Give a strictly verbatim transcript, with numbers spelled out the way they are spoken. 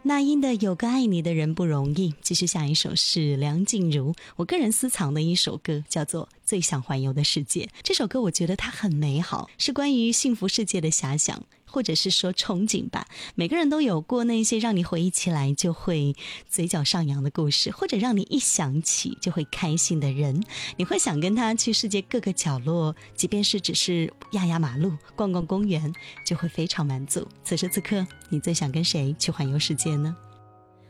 那英的有个爱你的人不容易。继续下一首是梁静茹我个人私藏的一首歌，叫做最想环游的世界。这首歌我觉得它很美好，是关于幸福世界的遐想，或者是说憧憬吧。每个人都有过那些让你回忆起来就会嘴角上扬的故事，或者让你一想起就会开心的人，你会想跟他去世界各个角落，即便是只是压压马路逛逛公园，就会非常满足。此时此刻你最想跟谁去环游世界呢？